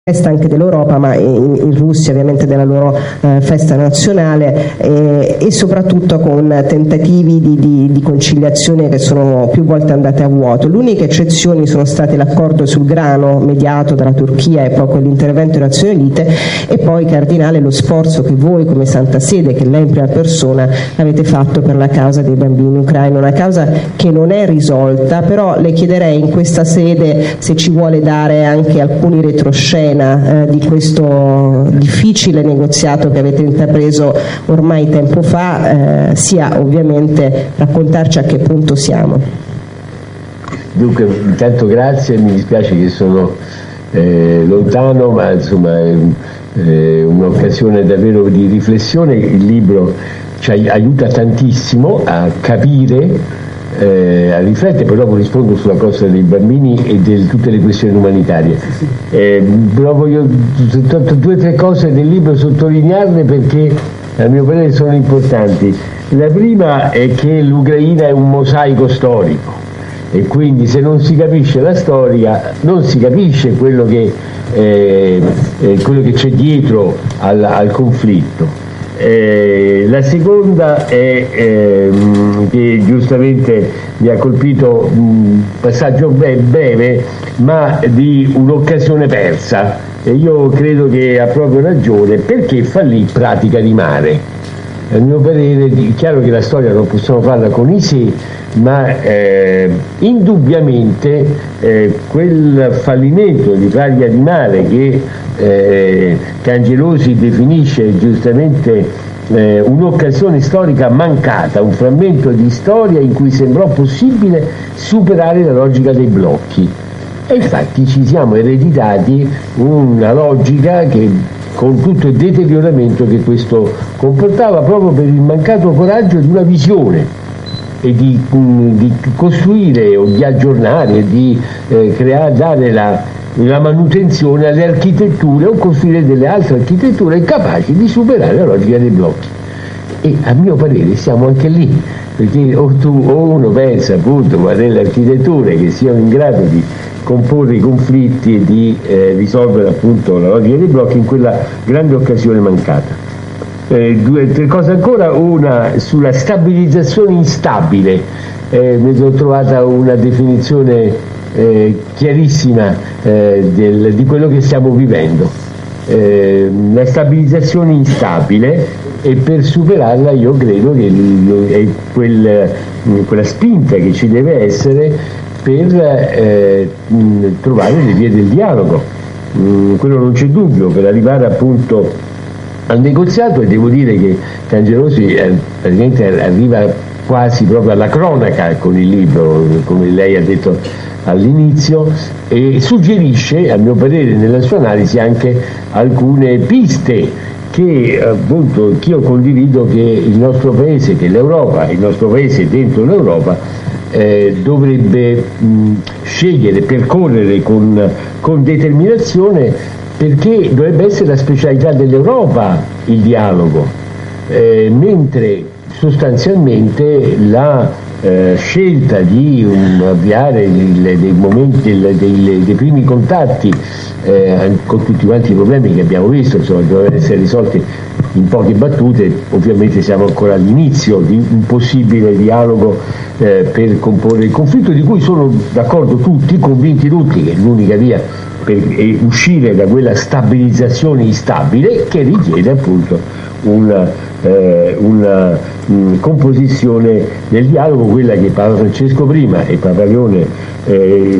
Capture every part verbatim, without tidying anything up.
festa anche dell'Europa, ma in, in Russia ovviamente della loro eh, festa nazionale, eh, e soprattutto con tentativi di, di, di conciliazione che sono più volte andate a vuoto. Le uniche eccezioni sono state l'accordo sul grano mediato dalla Turchia e poi quell'intervento in Nazioni Unite, e poi cardinale lo sforzo che voi come Santa Sede, che lei in prima persona avete fatto per la causa dei bambini ucraini, una causa che non è risolta, però le chiederei in questa sede se ci vuole dare anche alcuni retroscena Eh, di questo difficile negoziato che avete intrapreso ormai tempo fa, eh, sia ovviamente raccontarci a che punto siamo. Dunque, intanto grazie, mi dispiace che sono eh, lontano, ma insomma è eh, un'occasione davvero di riflessione. Il libro ci aiuta tantissimo a capire, Eh, a riflettere. Poi dopo rispondo sulla cosa dei bambini e di tutte le questioni umanitarie. Eh, però voglio soltanto due o tre cose del libro sottolinearle, perché a mio parere sono importanti. La prima è che l'Ucraina è un mosaico storico, e quindi se non si capisce la storia non si capisce quello che, eh, eh, quello che c'è dietro al, al conflitto. Eh, la seconda è ehm, che giustamente mi ha colpito un passaggio breve, ma di un'occasione persa, e io credo che ha proprio ragione, perché fallì Pratica di Mare. A mio parere è chiaro che la storia non possiamo farla con i sé, ma eh, indubbiamente eh, quel fallimento di Pratica di Mare che eh, Cangelosi definisce giustamente eh, un'occasione storica mancata, un frammento di storia in cui sembrò possibile superare la logica dei blocchi, e infatti ci siamo ereditati una logica che, con tutto il deterioramento che questo comportava, proprio per il mancato coraggio di una visione e di, di costruire o di aggiornare e di eh, creare, dare la, la manutenzione alle architetture o costruire delle altre architetture capaci di superare la logica dei blocchi. E a mio parere siamo anche lì, perché o, tu, o uno pensa appunto a delle architetture che siano in grado di comporre i conflitti e di eh, risolvere appunto la logica dei blocchi in quella grande occasione mancata. Eh, due, tre cose ancora, una sulla stabilizzazione instabile. Eh, mi sono trovata una definizione eh, chiarissima eh, del, di quello che stiamo vivendo. Eh, la stabilizzazione instabile, e per superarla io credo che è quel, quella spinta che ci deve essere per eh, trovare le vie del dialogo. Mm, quello non c'è dubbio, per arrivare appunto al negoziato. E devo dire che Cangelosi eh, praticamente arriva quasi proprio alla cronaca con il libro, come lei ha detto all'inizio, e suggerisce, a mio parere, nella sua analisi anche alcune piste che appunto io condivido, che il nostro paese, che l'Europa, il nostro paese dentro l'Europa eh, dovrebbe mh, scegliere, percorrere con, con determinazione, perché dovrebbe essere la specialità dell'Europa il dialogo, eh, mentre sostanzialmente la eh, scelta di um, avviare il, dei, momenti, il, dei, dei primi contatti eh, con tutti quanti i problemi che abbiamo visto, insomma, devono essere risolti in poche battute. Ovviamente siamo ancora all'inizio di un possibile dialogo eh, per comporre il conflitto, di cui sono d'accordo tutti, convinti tutti, che è l'unica via per uscire da quella stabilizzazione instabile che richiede appunto una, eh, una mh, composizione del dialogo, quella che Papa Francesco prima e Papa Leone eh,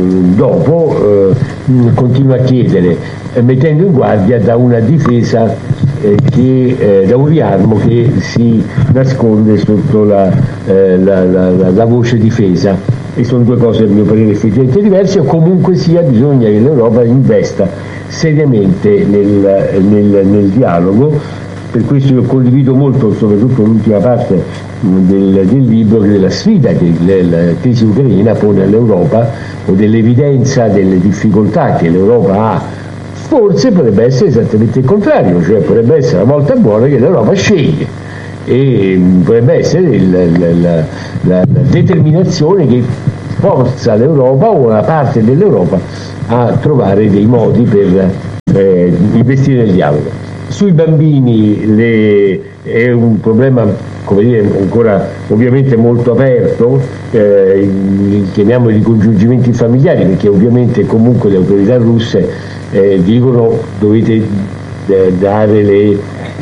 dopo eh, mh, continua a chiedere, eh, mettendo in guardia da una difesa eh, che, eh, da un riarmo che si nasconde sotto la, eh, la, la, la, la voce difesa. E sono due cose a mio parere effettivamente diverse, o comunque sia bisogna che l'Europa investa seriamente nel, nel, nel dialogo. Per questo io condivido molto, soprattutto l'ultima parte del, del libro, della sfida che la crisi ucraina pone all'Europa, o dell'evidenza delle difficoltà che l'Europa ha. Forse potrebbe essere esattamente il contrario, cioè potrebbe essere una volta buona che l'Europa sceglie, e potrebbe essere il, la, la, la, la determinazione che forza l'Europa o una parte dell'Europa a trovare dei modi per eh, investire nel dialogo. Sui bambini le, è un problema, come dire, ancora ovviamente molto aperto, eh, chiamiamo i ricongiungimenti familiari, perché ovviamente comunque le autorità russe eh, dicono dovete eh, dare le,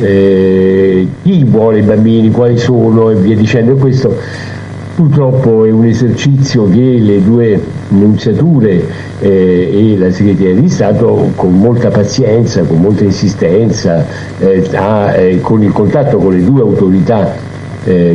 eh, chi vuole i bambini, quali sono e via dicendo. Questo purtroppo è un esercizio che le due nunziature eh, e la segreteria di Stato con molta pazienza, con molta insistenza, eh, ha, eh, con il contatto con le due autorità eh,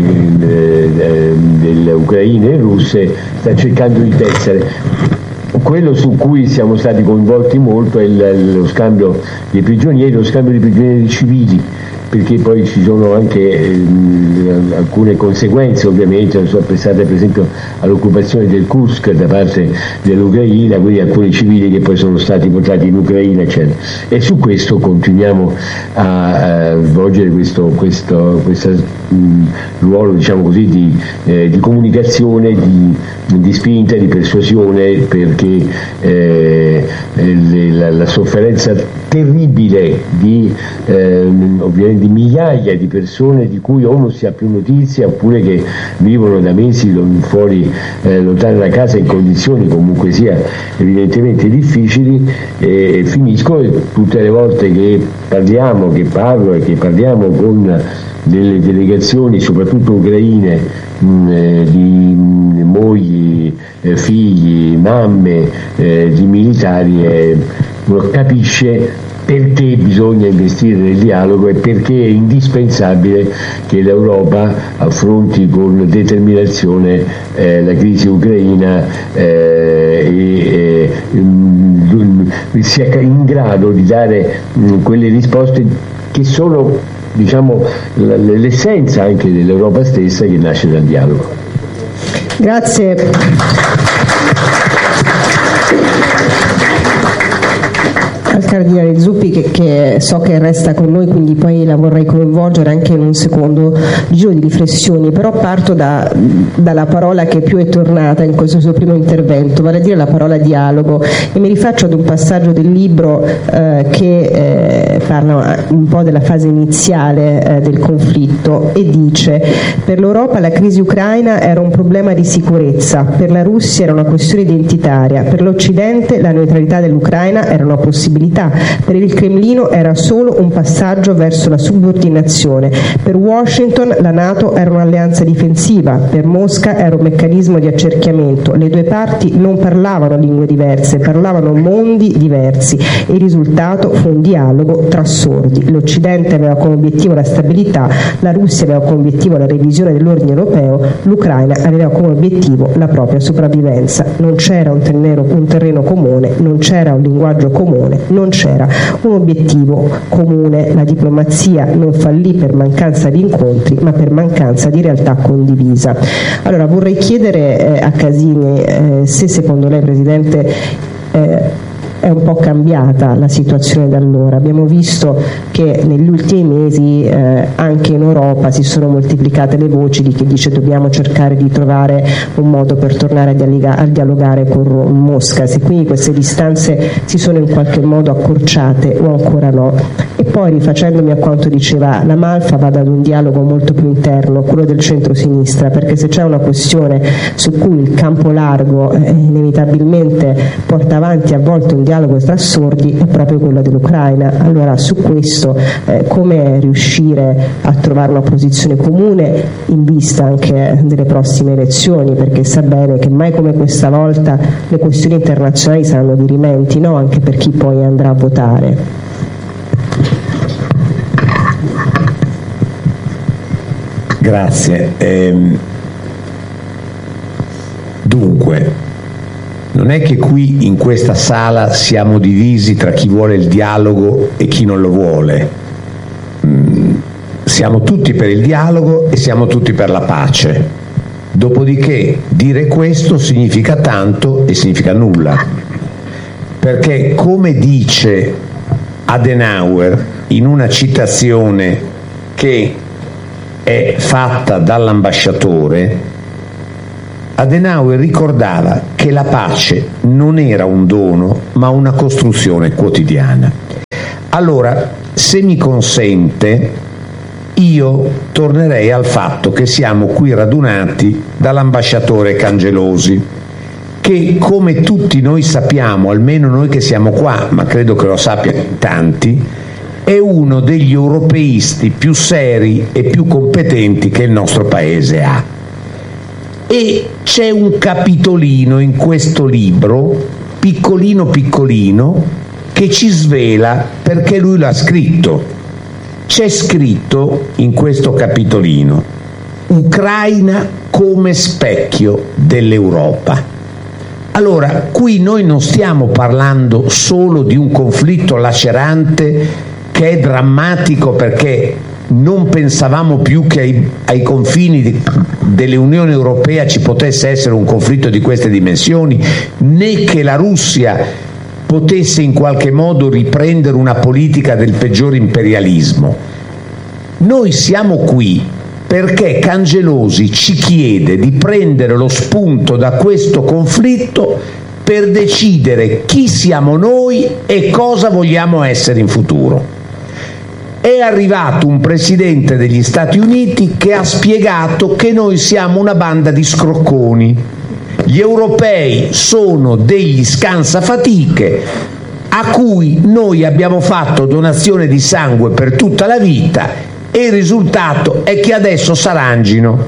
eh, delle ucraine e russe, sta cercando di tessere. Quello su cui siamo stati coinvolti molto è il, lo scambio dei prigionieri, lo scambio di prigionieri civili, perché poi ci sono anche eh, alcune conseguenze, ovviamente sono pensate per esempio all'occupazione del Kursk da parte dell'Ucraina, quindi alcuni civili che poi sono stati portati in Ucraina, eccetera. E su questo continuiamo a, a svolgere questo, questo questo, mh, ruolo, diciamo così, di, eh, di comunicazione, di, di spinta, di persuasione, perché eh, le, la, la sofferenza terribile di eh, ovviamente di migliaia di persone di cui o non si ha più notizia oppure che vivono da mesi fuori, eh, lontano da casa in condizioni comunque sia evidentemente difficili, e finisco e tutte le volte che parliamo, che parlo e che parliamo con delle delegazioni soprattutto ucraine mh, eh, di mh, mogli, eh, figli, mamme eh, di militari, eh, uno capisce perché bisogna investire nel dialogo e perché è indispensabile che l'Europa affronti con determinazione eh, la crisi ucraina eh, e eh, mh, sia in grado di dare mh, quelle risposte che sono, diciamo, l'essenza anche dell'Europa stessa, che nasce dal dialogo. Grazie. Al Cardinale Zuppi, che, che so che resta con noi, quindi poi la vorrei coinvolgere anche in un secondo giro di riflessioni, però parto da, dalla parola che più è tornata in questo suo primo intervento, vale a dire la parola dialogo, e mi rifaccio ad un passaggio del libro eh, che eh, parla un po' della fase iniziale eh, del conflitto e dice: per l'Europa la crisi ucraina era un problema di sicurezza, per la Russia era una questione identitaria, per l'Occidente la neutralità dell'Ucraina era una possibilità, per il Cremlino era solo un passaggio verso la subordinazione, per Washington la NATO era un'alleanza difensiva, per Mosca era un meccanismo di accerchiamento, le due parti non parlavano lingue diverse, parlavano mondi diversi e il risultato fu un dialogo tra sordi. L'Occidente aveva come obiettivo la stabilità, la Russia aveva come obiettivo la revisione dell'ordine europeo, l'Ucraina aveva come obiettivo la propria sopravvivenza. Non c'era un terreno, un terreno comune, non c'era un linguaggio comune, non c'era un obiettivo comune. La diplomazia non fallì per mancanza di incontri, ma per mancanza di realtà condivisa. Allora vorrei chiedere eh, a Casini eh, se secondo lei, Presidente, eh, è un po' cambiata la situazione da allora. Abbiamo visto che negli ultimi mesi eh, anche in Europa si sono moltiplicate le voci di chi dice dobbiamo cercare di trovare un modo per tornare a, dialoga- a dialogare con Mosca, se quindi queste distanze si sono in qualche modo accorciate o ancora no. E poi, rifacendomi a quanto diceva la Malfa, vado ad un dialogo molto più interno, quello del centro-sinistra, perché se c'è una questione su cui il campo largo eh, inevitabilmente porta avanti a volte un dialogo tra sordi, è proprio quello dell'Ucraina. Allora su questo eh, come riuscire a trovare una posizione comune in vista anche delle prossime elezioni, perché sa bene che mai come questa volta le questioni internazionali saranno dirimenti, no? Anche per chi poi andrà a votare. Grazie. Ehm, dunque, non è che qui in questa sala siamo divisi tra chi vuole il dialogo e chi non lo vuole. Mm, siamo tutti per il dialogo e siamo tutti per la pace. Dopodiché dire questo significa tanto e significa nulla. Perché, come dice Adenauer in una citazione che è fatta dall'ambasciatore, Adenauer ricordava che la pace non era un dono ma una costruzione quotidiana. Allora, se mi consente, io tornerei al fatto che siamo qui radunati dall'ambasciatore Cangelosi, che, come tutti noi sappiamo, almeno noi che siamo qua, ma credo che lo sappiano tanti, è uno degli europeisti più seri e più competenti che il nostro paese ha. E c'è un capitolino in questo libro, piccolino piccolino, che ci svela perché lui l'ha scritto. C'è scritto in questo capitolino: Ucraina come specchio dell'Europa. Allora, qui noi non stiamo parlando solo di un conflitto lacerante che è drammatico perché non pensavamo più che ai, ai confini di, dell'Unione Europea ci potesse essere un conflitto di queste dimensioni, né che la Russia potesse in qualche modo riprendere una politica del peggiore imperialismo. Noi siamo qui perché Cangelosi ci chiede di prendere lo spunto da questo conflitto per decidere chi siamo noi e cosa vogliamo essere in futuro. È arrivato un presidente degli Stati Uniti che ha spiegato che noi siamo una banda di scrocconi. Gli europei sono degli scansafatiche a cui noi abbiamo fatto donazione di sangue per tutta la vita e il risultato è che adesso s'arrangino.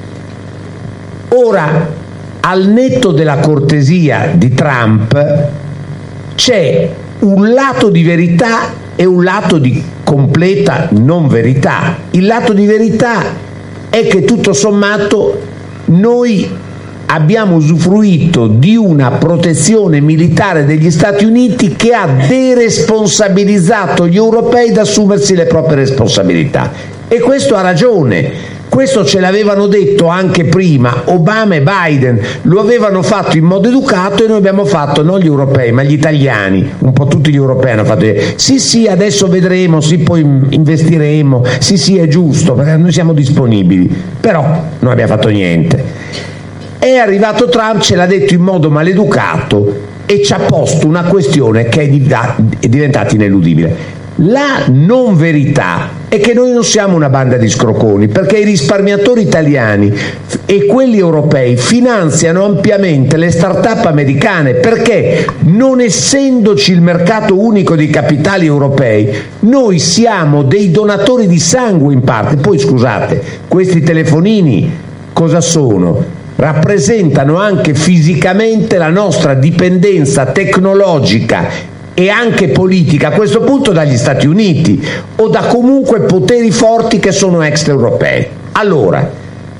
Ora, al netto della cortesia di Trump, c'è un lato di verità e un lato di completa non verità. Il lato di verità è che tutto sommato noi abbiamo usufruito di una protezione militare degli Stati Uniti che ha deresponsabilizzato gli europei da assumersi le proprie responsabilità. E questo ha ragione. Questo ce l'avevano detto anche prima Obama e Biden, lo avevano fatto in modo educato e noi abbiamo fatto, non gli europei ma gli italiani, un po' tutti gli europei hanno fatto sì sì adesso vedremo, sì poi investiremo, sì sì è giusto perché noi siamo disponibili, però non abbiamo fatto niente. È arrivato Trump, ce l'ha detto in modo maleducato e ci ha posto una questione che è diventata ineludibile. La non verità è che noi non siamo una banda di scrocconi, perché i risparmiatori italiani e quelli europei finanziano ampiamente le start-up americane, perché non essendoci il mercato unico dei capitali europei, noi siamo dei donatori di sangue in parte. Poi scusate, questi telefonini cosa sono? Rappresentano anche fisicamente la nostra dipendenza tecnologica e anche politica a questo punto dagli Stati Uniti o da comunque poteri forti che sono extraeuropei. Allora,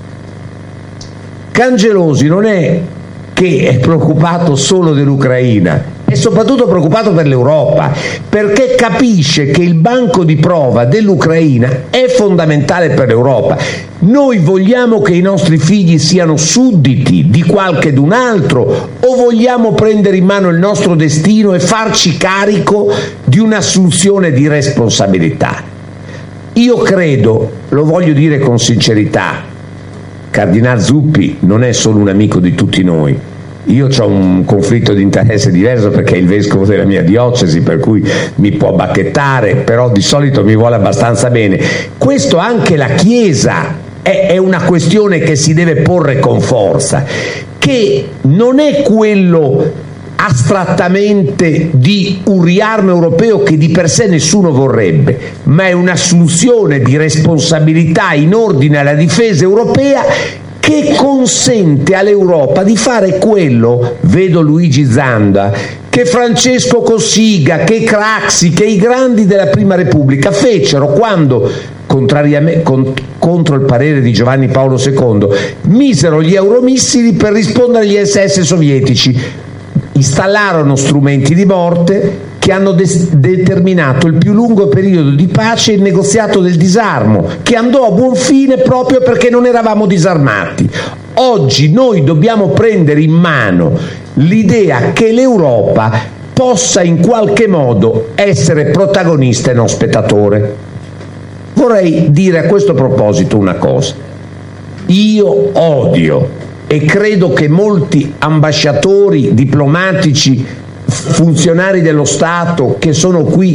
Cangelosi non è che è preoccupato solo dell'Ucraina, è soprattutto preoccupato per l'Europa, perché capisce che il banco di prova dell'Ucraina è fondamentale per l'Europa. Noi vogliamo che i nostri figli siano sudditi di qualchedun altro o vogliamo prendere in mano il nostro destino e farci carico di un'assunzione di responsabilità? Io credo, lo voglio dire con sincerità, Cardinal Zuppi non è solo un amico di tutti noi. Io ho un conflitto di interesse diverso perché è il vescovo della mia diocesi, per cui mi può bacchettare, però di solito mi vuole abbastanza bene. Questo anche la Chiesa è, è una questione che si deve porre con forza, che non è quello astrattamente di un riarmo europeo che di per sé nessuno vorrebbe, ma è un'assunzione di responsabilità in ordine alla difesa europea che consente all'Europa di fare quello, vedo Luigi Zanda, che Francesco Cossiga, che Craxi, che i grandi della Prima Repubblica fecero quando, contrariamente, con, contro il parere di Giovanni Paolo secondo, misero gli euromissili per rispondere agli S S sovietici. Installarono strumenti di morte che hanno de- determinato il più lungo periodo di pace e il negoziato del disarmo, che andò a buon fine proprio perché non eravamo disarmati. Oggi noi dobbiamo prendere in mano l'idea che l'Europa possa in qualche modo essere protagonista e non spettatore. Vorrei dire a questo proposito una cosa. Io odio, e credo che molti ambasciatori, diplomatici, funzionari dello Stato che sono qui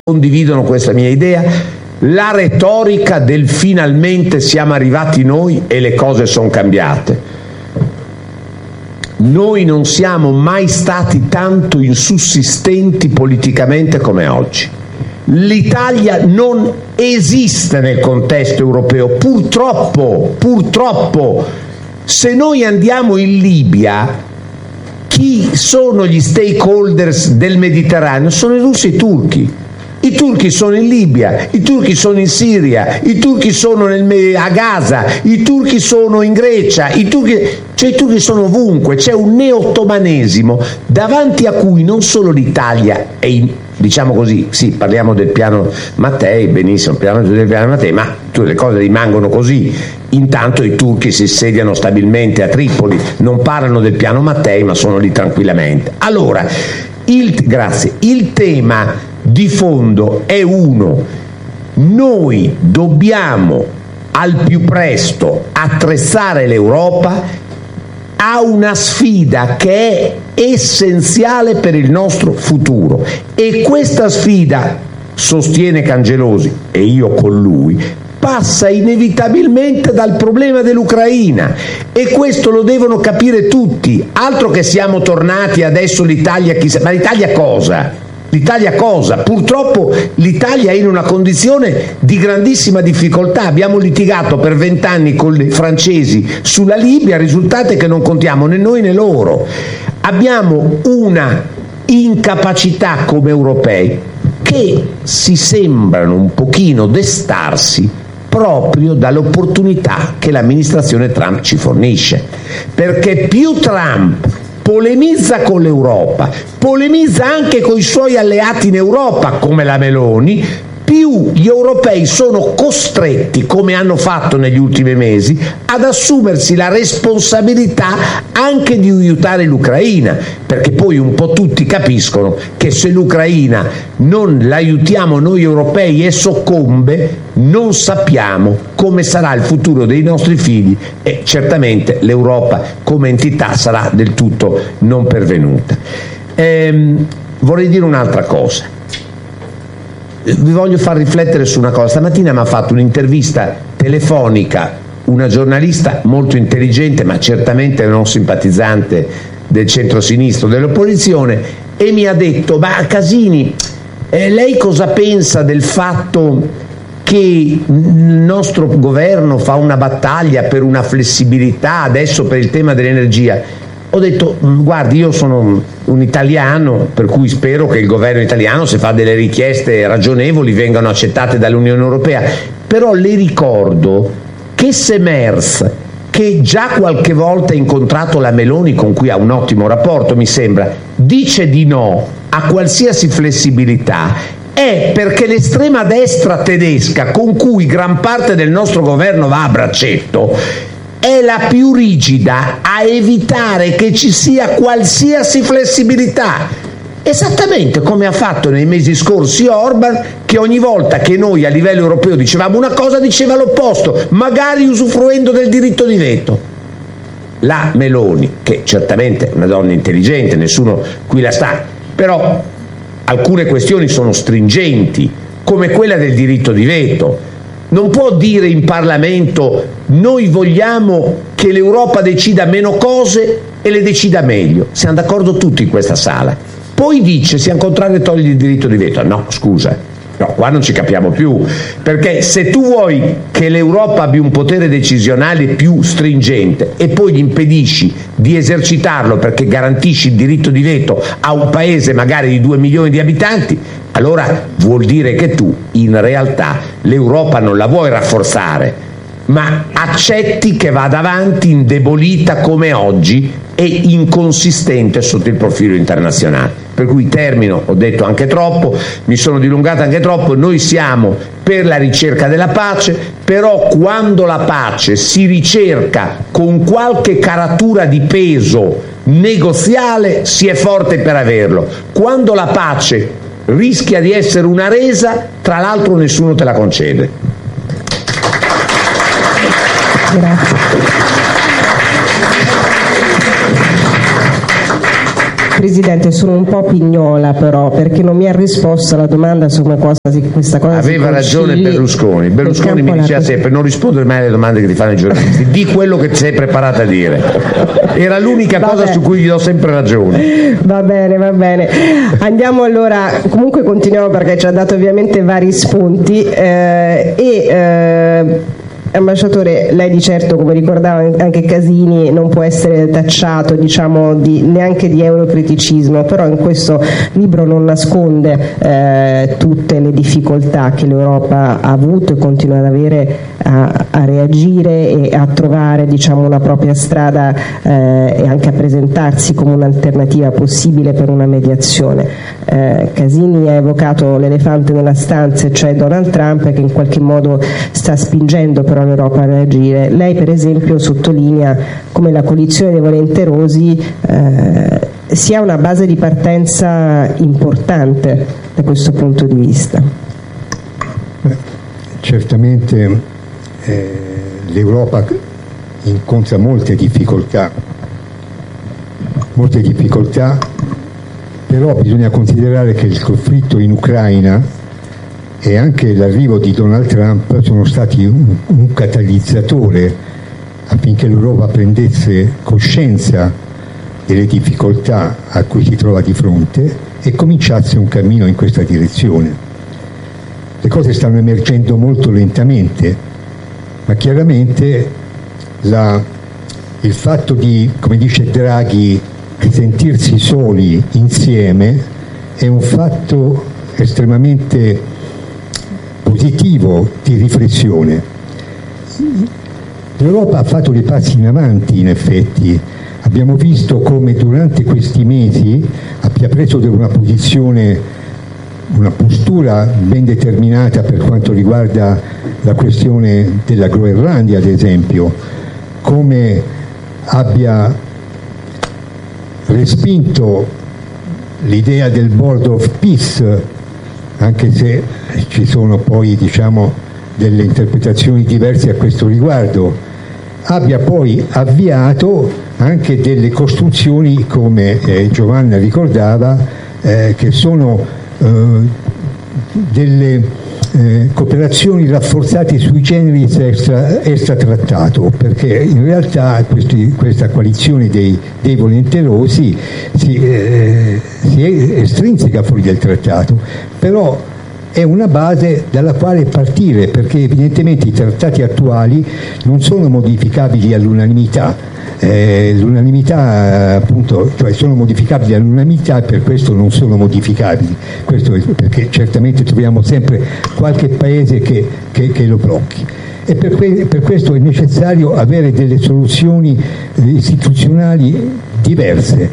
condividono questa mia idea, la retorica del finalmente siamo arrivati noi e le cose sono cambiate. Noi non siamo mai stati tanto insussistenti politicamente come oggi. L'Italia non esiste nel contesto europeo, purtroppo, purtroppo. Se noi andiamo in Libia, chi sono gli stakeholders del Mediterraneo? Sono i russi e i turchi. I turchi sono in Libia, i turchi sono in Siria, i turchi sono nel, a Gaza, i turchi sono in Grecia, i turchi, cioè i turchi sono ovunque. C'è un neo-ottomanesimo davanti a cui non solo l'Italia è in, diciamo così, sì, parliamo del piano Mattei, benissimo, parliamo del piano Mattei, ma tutte le cose rimangono così. Intanto i turchi si sediano stabilmente a Tripoli, non parlano del piano Mattei, ma sono lì tranquillamente. Allora, il, grazie, il tema di fondo è uno: noi dobbiamo al più presto attrezzare l'Europa a una sfida che è essenziale per il nostro futuro, e questa sfida, sostiene Cangelosi e io con lui, passa inevitabilmente dal problema dell'Ucraina, e questo lo devono capire tutti. Altro che siamo tornati adesso l'Italia, chissà, ma l'Italia cosa? L'Italia cosa? Purtroppo l'Italia è in una condizione di grandissima difficoltà. Abbiamo litigato per vent'anni con i francesi sulla Libia, il risultato è che non contiamo né noi né loro. Abbiamo una incapacità come europei che si sembrano un pochino destarsi proprio dall'opportunità che l'amministrazione Trump ci fornisce, perché più Trump polemizza con l'Europa, polemizza anche con i suoi alleati in Europa come la Meloni, più gli europei sono costretti, come hanno fatto negli ultimi mesi, ad assumersi la responsabilità anche di aiutare l'Ucraina, perché poi un po' tutti capiscono che se l'Ucraina non l'aiutiamo noi europei e soccombe, non sappiamo come sarà il futuro dei nostri figli, e certamente l'Europa come entità sarà del tutto non pervenuta. Ehm, vorrei dire un'altra cosa. Vi voglio far riflettere su una cosa. Stamattina mi ha fatto un'intervista telefonica una giornalista molto intelligente, ma certamente non simpatizzante del centro-sinistro, dell'opposizione, e mi ha detto: ma Casini, eh, lei cosa pensa del fatto che il nostro governo fa una battaglia per una flessibilità adesso per il tema dell'energia? Ho detto: guardi, io sono un italiano, per cui spero che il governo italiano, se fa delle richieste ragionevoli, vengano accettate dall'Unione Europea. Però le ricordo che se Merz, che già qualche volta ha incontrato la Meloni, con cui ha un ottimo rapporto, mi sembra, dice di no a qualsiasi flessibilità, è perché l'estrema destra tedesca, con cui gran parte del nostro governo va a braccetto, è la più rigida a evitare che ci sia qualsiasi flessibilità, esattamente come ha fatto nei mesi scorsi Orban, che ogni volta che noi a livello europeo dicevamo una cosa diceva l'opposto, magari usufruendo del diritto di veto. La Meloni, che certamente è una donna intelligente, nessuno qui la sta, però alcune questioni sono stringenti, come quella del diritto di veto. Non può dire in Parlamento: noi vogliamo che l'Europa decida meno cose e le decida meglio. Siamo d'accordo tutti in questa sala. Poi dice: siamo contrari a togliere il diritto di veto. No, scusa, no, qua non ci capiamo più, perché se tu vuoi che l'Europa abbia un potere decisionale più stringente e poi gli impedisci di esercitarlo perché garantisci il diritto di veto a un paese magari di due milioni di abitanti, allora vuol dire che tu in realtà l'Europa non la vuoi rafforzare, ma accetti che vada avanti indebolita come oggi e inconsistente sotto il profilo internazionale. Per cui termino, ho detto anche troppo, mi sono dilungato anche troppo. Noi siamo per la ricerca della pace, però quando la pace si ricerca con qualche caratura di peso negoziale si è forte per averlo. Quando la pace rischia di essere una resa, tra l'altro nessuno te la concede. Grazie. Presidente, sono un po' pignola però, perché non mi ha risposto alla domanda su come cosa, questa cosa. Aveva ragione Berlusconi. Berlusconi mi diceva sempre: non rispondere mai alle domande che ti fanno i giornalisti, di quello che ti sei preparata a dire. Era l'unica Vabbè. cosa su cui gli do sempre ragione. Va bene, va bene. Andiamo allora, comunque continuiamo perché ci ha dato ovviamente vari spunti eh, e eh, ambasciatore, lei di certo, come ricordava anche Casini, non può essere tacciato, diciamo, di, neanche di eurocriticismo, però in questo libro non nasconde eh, tutte le difficoltà che l'Europa ha avuto e continua ad avere a, a reagire e a trovare, diciamo, una propria strada eh, e anche a presentarsi come un'alternativa possibile per una mediazione. Eh, Casini ha evocato l'elefante nella stanza, cioè Donald Trump, che in qualche modo sta spingendo però l'Europa a reagire. Lei per esempio sottolinea come la coalizione dei volenterosi eh, sia una base di partenza importante da questo punto di vista. Beh, certamente eh, l'Europa incontra molte difficoltà, molte difficoltà, però bisogna considerare che il conflitto in Ucraina e anche l'arrivo di Donald Trump sono stati un, un catalizzatore affinché l'Europa prendesse coscienza delle difficoltà a cui si trova di fronte e cominciasse un cammino in questa direzione. Le cose stanno emergendo molto lentamente, ma chiaramente la, il fatto di, come dice Draghi, sentirsi soli insieme è un fatto estremamente positivo di riflessione. L'Europa ha fatto dei passi in avanti, in effetti. Abbiamo visto come durante questi mesi abbia preso una posizione, una postura ben determinata per quanto riguarda la questione della Groenlandia, ad esempio, come abbia respinto l'idea del Board of Peace, anche se ci sono poi, diciamo, delle interpretazioni diverse a questo riguardo, abbia poi avviato anche delle costruzioni, come eh, Giovanna ricordava, eh, che sono eh, delle eh, cooperazioni rafforzate sui generis extra, extra trattato, perché in realtà questi, questa coalizione dei, dei volenterosi si, eh, si estrinseca fuori del trattato, però è una base dalla quale partire, perché evidentemente i trattati attuali non sono modificabili all'unanimità. Eh, l'unanimità appunto, cioè sono modificabili all'unanimità e per questo non sono modificabili, questo è perché certamente troviamo sempre qualche paese che, che, che lo blocchi, e per, que- per questo è necessario avere delle soluzioni eh, istituzionali diverse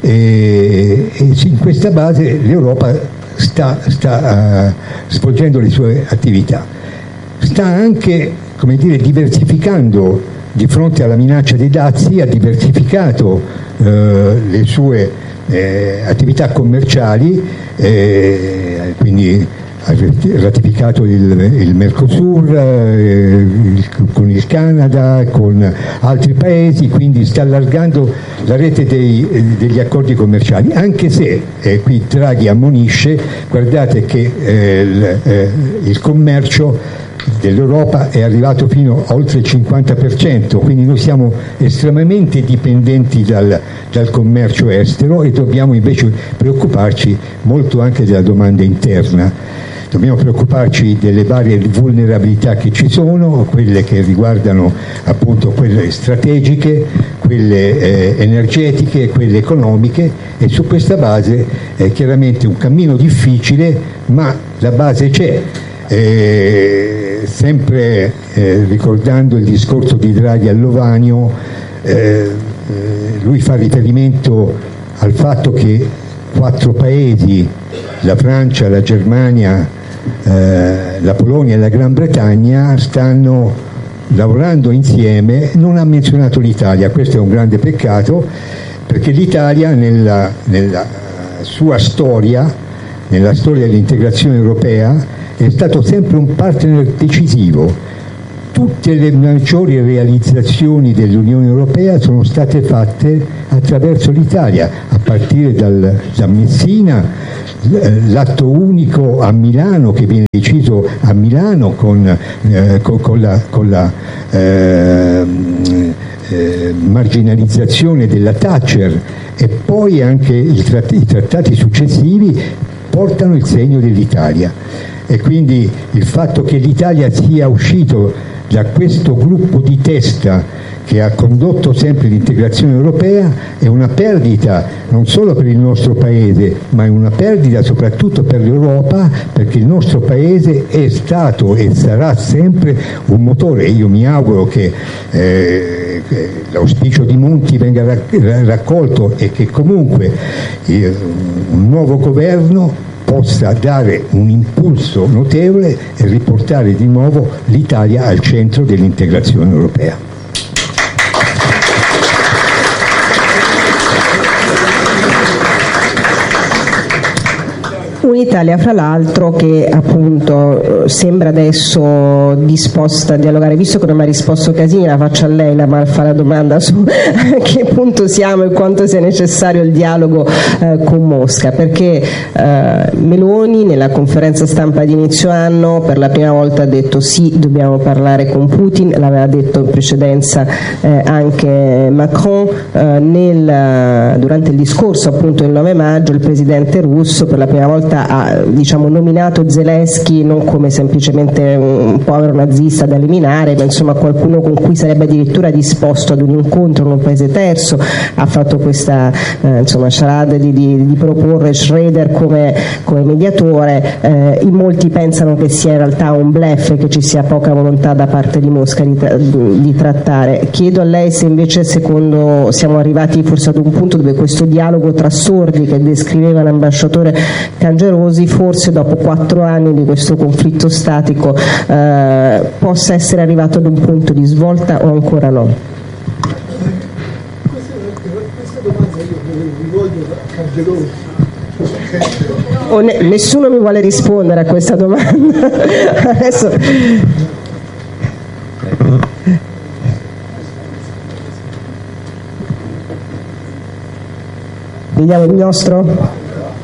e, e in questa base l'Europa sta, sta uh, svolgendo le sue attività, sta anche, come dire, diversificando. Di fronte alla minaccia dei dazi ha diversificato eh, le sue eh, attività commerciali, eh, quindi ha ratificato il, il Mercosur eh, il, con il Canada, con altri paesi, quindi sta allargando la rete dei, degli accordi commerciali, anche se eh, qui Draghi ammonisce, guardate che eh, il, eh, il commercio dell'Europa è arrivato fino a oltre il cinquanta per cento, quindi noi siamo estremamente dipendenti dal, dal commercio estero e dobbiamo invece preoccuparci molto anche della domanda interna. Dobbiamo preoccuparci delle varie vulnerabilità che ci sono, quelle che riguardano appunto quelle strategiche, quelle eh, energetiche, quelle economiche, e su questa base è chiaramente un cammino difficile, ma la base c'è. Eh, sempre eh, ricordando il discorso di Draghi a Lovanio, eh, eh, lui fa riferimento al fatto che quattro paesi, la Francia, la Germania, eh, la Polonia e la Gran Bretagna, stanno lavorando insieme. Non ha menzionato l'Italia, questo è un grande peccato, perché l'Italia nella, nella sua storia, nella storia dell'integrazione europea, è stato sempre un partner decisivo. tutte le maggiori realizzazioni dell'Unione Europea sono state fatte attraverso l'Italia, a partire dal, da Messina, l'atto unico a Milano, che viene deciso a Milano con, eh, con, con la, con la eh, eh, marginalizzazione della Thatcher, e poi anche i trattati, i trattati successivi portano il segno dell'Italia. E quindi il fatto che l'Italia sia uscito da questo gruppo di testa che ha condotto sempre l'integrazione europea è una perdita non solo per il nostro Paese, ma è una perdita soprattutto per l'Europa, perché il nostro Paese è stato e sarà sempre un motore. Io mi auguro che eh, l'auspicio di Monti venga raccolto e che comunque eh, un nuovo governo possa dare un impulso notevole e riportare di nuovo l'Italia al centro dell'integrazione europea. Un'Italia, fra l'altro, che appunto sembra adesso disposta a dialogare. Visto che non mi ha risposto Casini, la faccio a lei, la Malfa, la domanda su a che punto siamo e quanto sia necessario il dialogo eh, con Mosca, perché eh, Meloni nella conferenza stampa di inizio anno per la prima volta ha detto sì, dobbiamo parlare con Putin, l'aveva detto in precedenza eh, anche Macron. eh, nel, durante il discorso appunto il nove maggio il presidente russo per la prima volta ha, diciamo, nominato Zelensky non come semplicemente un povero nazista da eliminare, ma insomma qualcuno con cui sarebbe addirittura disposto ad un incontro in un paese terzo. Ha fatto questa eh, insomma charade di, di, di proporre Schroeder come, come mediatore. Eh, in molti pensano che sia in realtà un bluff e che ci sia poca volontà da parte di Mosca di, di trattare. Chiedo a lei se invece secondo siamo arrivati forse ad un punto dove questo dialogo tra sordi che descriveva l'ambasciatore Cangelosi, forse dopo quattro anni di questo conflitto statico eh, possa essere arrivato ad un punto di svolta o ancora no? Questa domanda io rivolgo a Cangelosi. O ne, nessuno mi vuole rispondere a questa domanda. Adesso vediamo il nostro.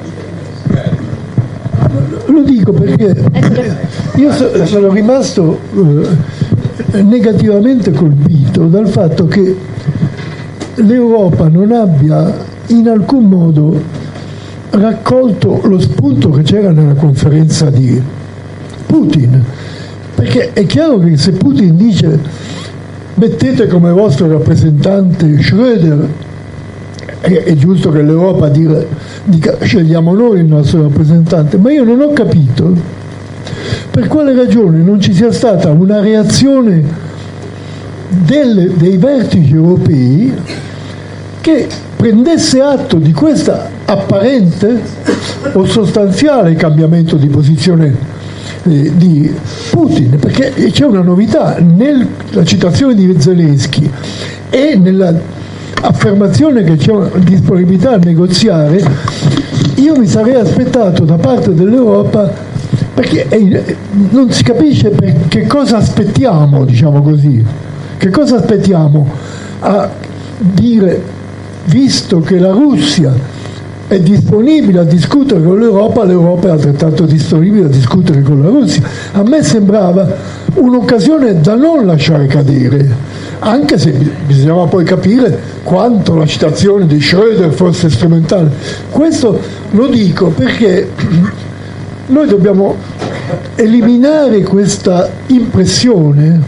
Lo dico perché io so, sono rimasto eh, negativamente colpito dal fatto che l'Europa non abbia in alcun modo raccolto lo spunto che c'era nella conferenza di Putin, perché è chiaro che se Putin dice mettete come vostro rappresentante Schröder, è, è giusto che l'Europa dire, dica scegliamo noi il nostro rappresentante, ma io non ho capito per quale ragione non ci sia stata una reazione delle, dei vertici europei che prendesse atto di questa apparente o sostanziale cambiamento di posizione eh, di Putin, perché c'è una novità nella citazione di Zelensky e nella affermazione che c'è una disponibilità a negoziare. Io mi sarei aspettato da parte dell'Europa, perché è, non si capisce per che cosa aspettiamo, diciamo così, che cosa aspettiamo a dire, visto che la Russia è disponibile a discutere con l'Europa, l'Europa è altrettanto disponibile a discutere con la Russia. A me sembrava un'occasione da non lasciare cadere, anche se bisognava poi capire quanto la citazione di Schröder fosse strumentale. Questo lo dico perché noi dobbiamo eliminare questa impressione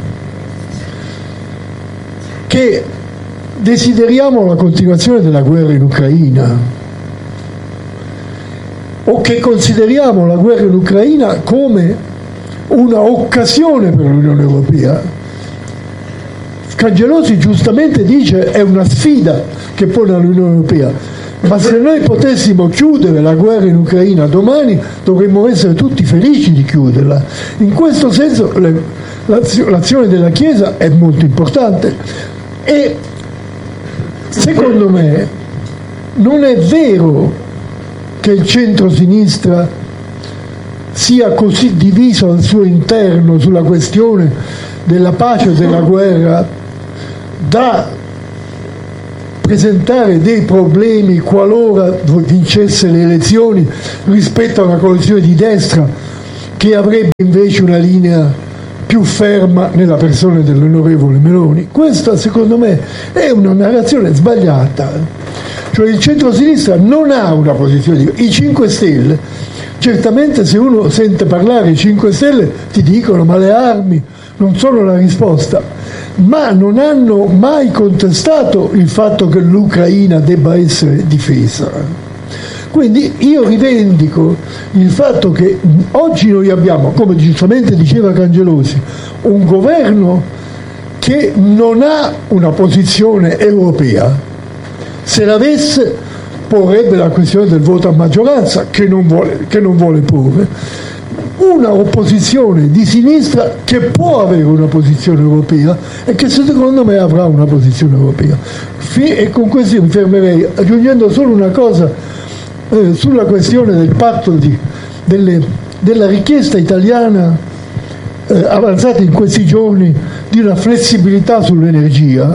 che desideriamo la continuazione della guerra in Ucraina, o che consideriamo la guerra in Ucraina come una occasione per l'Unione Europea. Cangelosi giustamente dice è una sfida che pone all'Unione Europea, ma se noi potessimo chiudere la guerra in Ucraina domani dovremmo essere tutti felici di chiuderla. In questo senso le, l'azione della Chiesa è molto importante e secondo me non è vero che il centro-sinistra sia così diviso al suo interno sulla questione della pace o della guerra da presentare dei problemi qualora vincesse le elezioni rispetto a una coalizione di destra che avrebbe invece una linea più ferma nella persona dell'onorevole Meloni. Questa secondo me è una narrazione sbagliata, cioè il centro-sinistra non ha una posizione. I cinque Stelle, certamente se uno sente parlare i cinque Stelle ti dicono ma le armi non sono la risposta, ma non hanno mai contestato il fatto che l'Ucraina debba essere difesa. Quindi io rivendico il fatto che oggi noi abbiamo, come giustamente diceva Cangelosi, un governo che non ha una posizione europea. Se l'avesse porrebbe la questione del voto a maggioranza che non vuole, che non vuole porre. Una opposizione di sinistra che può avere una posizione europea e che secondo me avrà una posizione europea. E con questo io mi fermerei, aggiungendo solo una cosa eh, sulla questione del patto di, delle, della richiesta italiana eh, avanzata in questi giorni di una flessibilità sull'energia.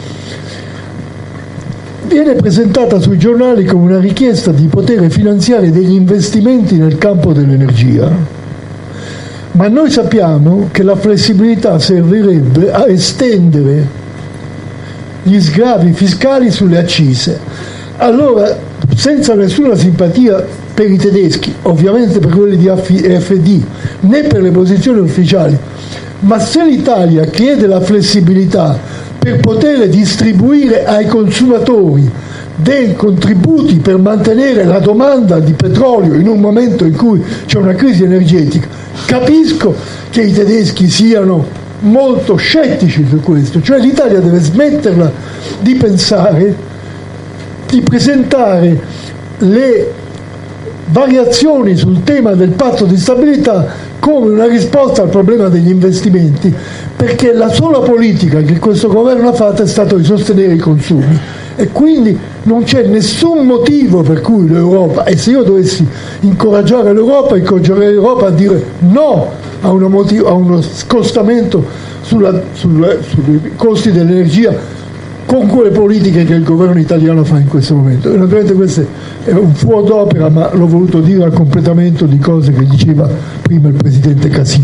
Viene presentata sui giornali come una richiesta di poter finanziare degli investimenti nel campo dell'energia. Ma noi sappiamo che la flessibilità servirebbe a estendere gli sgravi fiscali sulle accise. Allora, senza nessuna simpatia per i tedeschi, ovviamente per quelli di E F D, né per le posizioni ufficiali, ma se l'Italia chiede la flessibilità per poter distribuire ai consumatori dei contributi per mantenere la domanda di petrolio in un momento in cui c'è una crisi energetica, capisco che i tedeschi siano molto scettici su questo. Cioè l'Italia deve smetterla di pensare, di presentare le variazioni sul tema del patto di stabilità come una risposta al problema degli investimenti, perché la sola politica che questo governo ha fatto è stato di sostenere i consumi e quindi non c'è nessun motivo per cui l'Europa, e se io dovessi incoraggiare l'Europa, incoraggerei l'Europa a dire no a, una motivo, a uno scostamento sulla, sulla, sui costi dell'energia con quelle politiche che il governo italiano fa in questo momento. E naturalmente questo è un fuoco d'opera, ma l'ho voluto dire al completamento di cose che diceva prima il presidente Casini.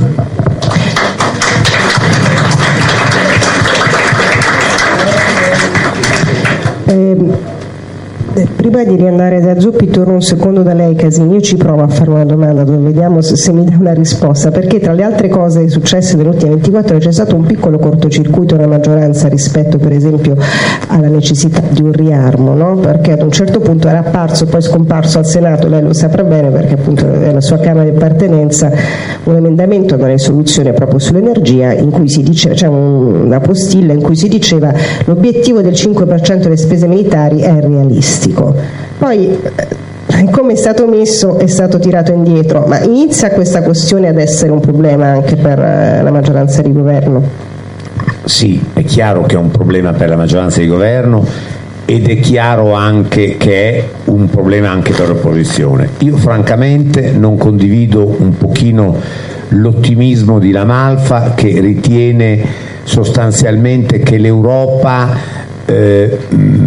Eh, prima di riandare da Zuppi torno un secondo da lei, Casini. Io ci provo a fare una domanda dove vediamo se, se mi dà una risposta, perché tra le altre cose successe nelle ultime ventiquattro ore c'è stato un piccolo cortocircuito nella maggioranza rispetto per esempio alla necessità di un riarmo, no? Perché ad un certo punto era apparso, poi scomparso al Senato, lei lo saprà bene perché appunto è la sua Camera di appartenenza, un emendamento alla risoluzione proprio sull'energia in cui si diceva, c'è una postilla in cui si diceva l'obiettivo del cinque per cento delle spese militari è realistico. Poi come è stato messo è stato tirato indietro, ma inizia questa questione ad essere un problema anche per la maggioranza di governo? Sì, è chiaro che è un problema per la maggioranza di governo ed è chiaro anche che è un problema anche per l'opposizione. Io francamente non condivido un pochino l'ottimismo di Lamalfa, che ritiene sostanzialmente che l'Europa eh,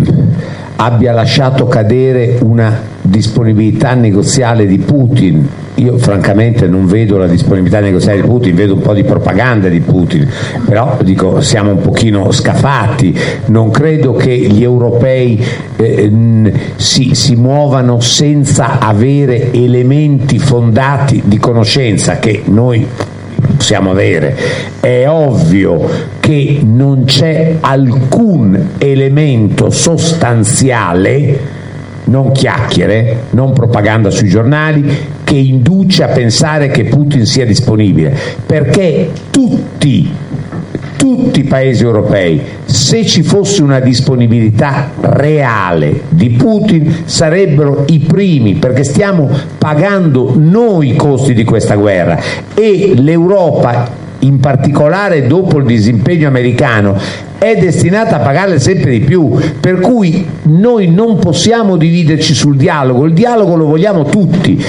abbia lasciato cadere una disponibilità negoziale di Putin. Io francamente non vedo la disponibilità negoziale di Putin, vedo un po' di propaganda di Putin, però dico siamo un pochino scafati. Non credo che gli europei eh, si, si muovano senza avere elementi fondati di conoscenza che noi possiamo avere. È ovvio che non c'è alcun elemento sostanziale, non chiacchiere, non propaganda sui giornali, che induce a pensare che Putin sia disponibile, perché tutti, tutti i paesi europei, se ci fosse una disponibilità reale di Putin, sarebbero i primi, perché stiamo pagando noi i costi di questa guerra e l'Europa, in particolare dopo il disimpegno americano, è destinata a pagarle sempre di più, per cui noi non possiamo dividerci sul dialogo, il dialogo lo vogliamo tutti.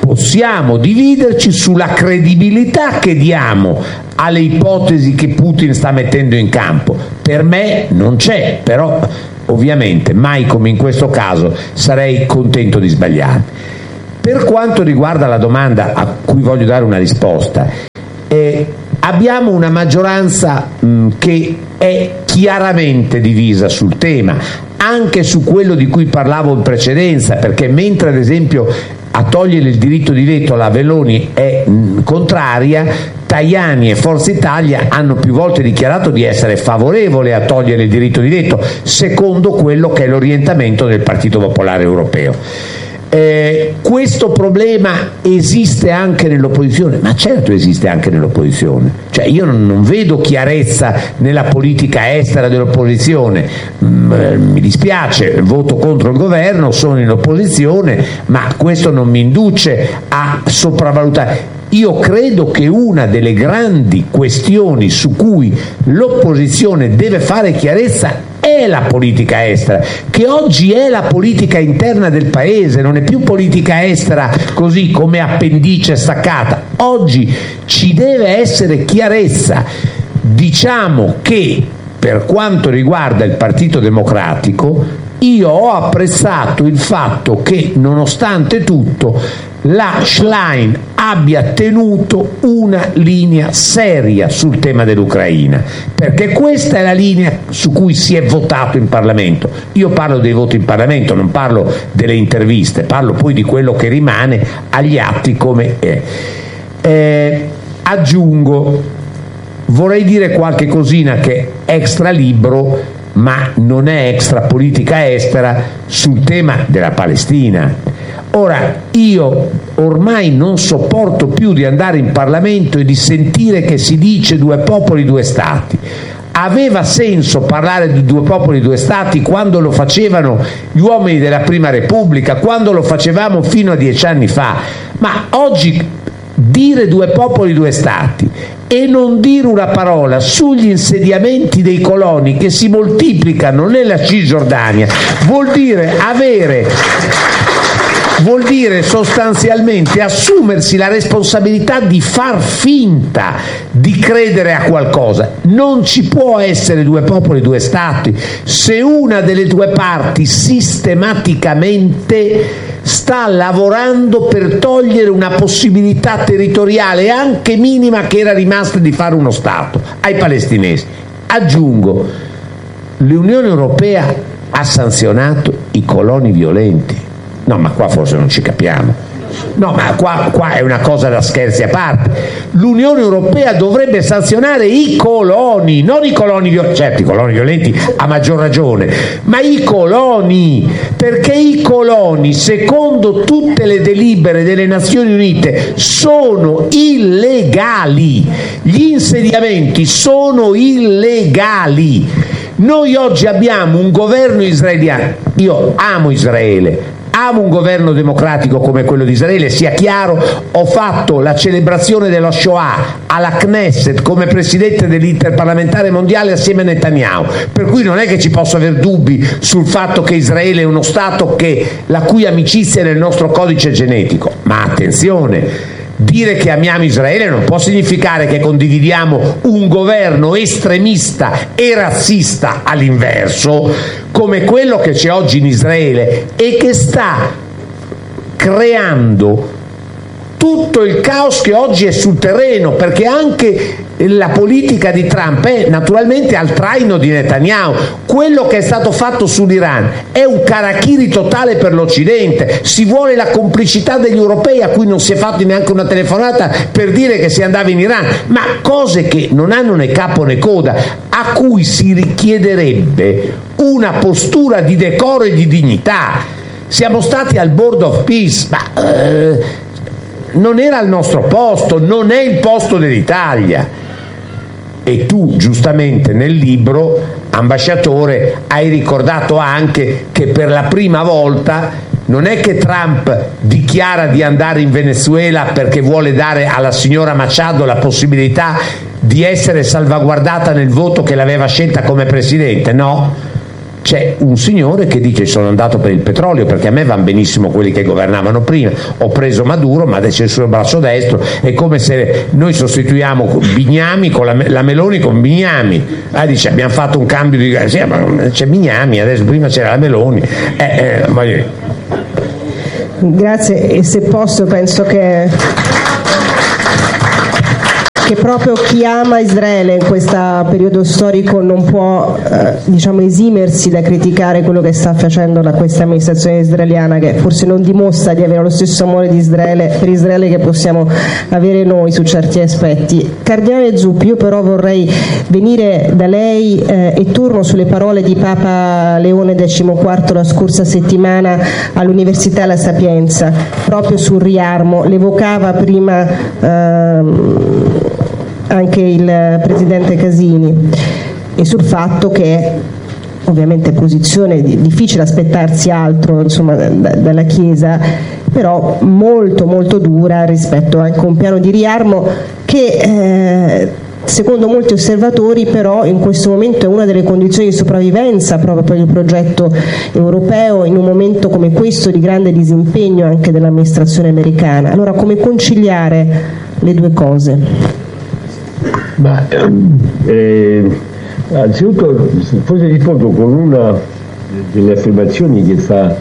possiamo dividerci sulla credibilità che diamo alle ipotesi che Putin sta mettendo in campo. Per me non c'è, però ovviamente mai come in questo caso sarei contento di sbagliare. Per quanto riguarda la domanda a cui voglio dare una risposta, eh, abbiamo una maggioranza mh, che è chiaramente divisa sul tema, anche su quello di cui parlavo in precedenza, perché mentre ad esempio a togliere il diritto di veto la Meloni è mh, contraria, Tajani e Forza Italia hanno più volte dichiarato di essere favorevole a togliere il diritto di veto, secondo quello che è l'orientamento del Partito Popolare Europeo. Eh, questo problema esiste anche nell'opposizione, ma certo esiste anche nell'opposizione, cioè io non, non vedo chiarezza nella politica estera dell'opposizione. Mm, mi dispiace, voto contro il governo, sono in opposizione, ma questo non mi induce a sopravvalutare. Io credo che una delle grandi questioni su cui l'opposizione deve fare chiarezza è la politica estera, che oggi è la politica interna del paese, non è più politica estera così come appendice staccata. Oggi ci deve essere chiarezza. Diciamo che per quanto riguarda il Partito Democratico, io ho apprezzato il fatto che nonostante tutto la Schlein abbia tenuto una linea seria sul tema dell'Ucraina, perché questa è la linea su cui si è votato in Parlamento. Io parlo dei voti in Parlamento, non parlo delle interviste, parlo poi di quello che rimane agli atti come è. Eh, aggiungo, vorrei dire qualche cosina che è extra libro, ma non è extra politica estera, sul tema della Palestina. Ora, io ormai non sopporto più di andare in Parlamento e di sentire che si dice due popoli, due stati. Aveva senso parlare di due popoli, due stati quando lo facevano gli uomini della Prima Repubblica, quando lo facevamo fino a dieci anni fa, ma oggi dire due popoli, due stati e non dire una parola sugli insediamenti dei coloni che si moltiplicano nella Cisgiordania vuol dire avere vuol dire sostanzialmente assumersi la responsabilità di far finta di credere a qualcosa. Non ci può essere due popoli, due stati se una delle due parti sistematicamente sta lavorando per togliere una possibilità territoriale anche minima che era rimasta di fare uno Stato ai palestinesi. Aggiungo, l'Unione Europea ha sanzionato i coloni violenti. No, ma qua forse non ci capiamo. No, ma qua, qua è una cosa da scherzi a parte. L'Unione Europea dovrebbe sanzionare i coloni, non i coloni violenti, certo i coloni violenti a maggior ragione, ma i coloni, perché i coloni, secondo tutte le delibere delle Nazioni Unite, sono illegali. Gli insediamenti sono illegali. Noi oggi abbiamo un governo israeliano, io amo Israele, amo un governo democratico come quello di Israele, sia chiaro, ho fatto la celebrazione dello Shoah alla Knesset come presidente dell'Interparlamentare Mondiale assieme a Netanyahu, per cui non è che ci posso aver dubbi sul fatto che Israele è uno Stato che, la cui amicizia è nel nostro codice genetico, ma attenzione, dire che amiamo Israele non può significare che condividiamo un governo estremista e razzista all'inverso, come quello che c'è oggi in Israele e che sta creando tutto il caos che oggi è sul terreno, perché anche la politica di Trump è naturalmente al traino di Netanyahu. Quello che è stato fatto sull'Iran è un harakiri totale per l'Occidente. Si vuole la complicità degli europei, a cui non si è fatto neanche una telefonata per dire che si andava in Iran, ma cose che non hanno né capo né coda, a cui si richiederebbe una postura di decoro e di dignità. Siamo stati al Board of Peace, ma eh, non era il nostro posto, non è il posto dell'Italia. E tu giustamente nel libro, ambasciatore, hai ricordato anche che per la prima volta non è che Trump dichiara di andare in Venezuela perché vuole dare alla signora Machado la possibilità di essere salvaguardata nel voto che l'aveva scelta come presidente, no. c'è un signore che dice: sono andato per il petrolio perché a me vanno benissimo quelli che governavano prima, ho preso Maduro ma adesso è sul braccio destro, è come se noi sostituiamo Bignami con la, la Meloni con Bignami. Ah, dice abbiamo fatto un cambio di sì, ma c'è Bignami adesso, prima c'era la Meloni. eh, eh, Grazie, e se posso penso che che proprio chi ama Israele in questo periodo storico non può eh, diciamo esimersi da criticare quello che sta facendo da questa amministrazione israeliana, che forse non dimostra di avere lo stesso amore di Israele, per Israele che possiamo avere noi su certi aspetti. Cardinale Zuppi, io però vorrei venire da lei eh, e torno sulle parole di Papa Leone diciquattro la scorsa settimana all'Università La Sapienza, proprio sul riarmo. L'evocava prima ehm, anche il presidente Casini, e sul fatto che ovviamente posizione difficile aspettarsi altro insomma da, dalla Chiesa, però molto molto dura rispetto anche a un piano di riarmo che eh, secondo molti osservatori però in questo momento è una delle condizioni di sopravvivenza proprio per il progetto europeo in un momento come questo di grande disimpegno anche dell'amministrazione americana. Allora, come conciliare le due cose? Ma eh, anzitutto forse rispondo con una delle affermazioni che fa